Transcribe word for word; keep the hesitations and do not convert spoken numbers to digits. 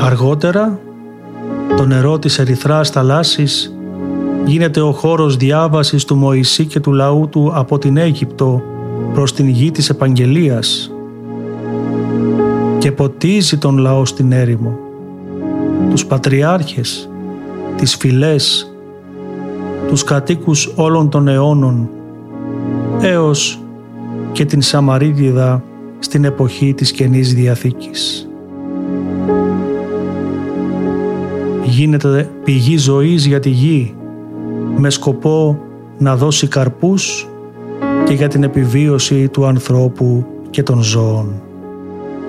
Αργότερα, το νερό της ερυθράς θαλάσσης γίνεται ο χώρος διάβασης του Μωυσή και του λαού του από την Αίγυπτο προς την γη της επαγγελίας και ποτίζει τον λαό στην έρημο, τους πατριάρχες, τις φυλές, τους κατοίκους όλων των αιώνων, έως και την Σαμαρίτιδα στην εποχή της Καινής Διαθήκης. Γίνεται πηγή ζωής για τη γη, με σκοπό να δώσει καρπούς και για την επιβίωση του ανθρώπου και των ζώων.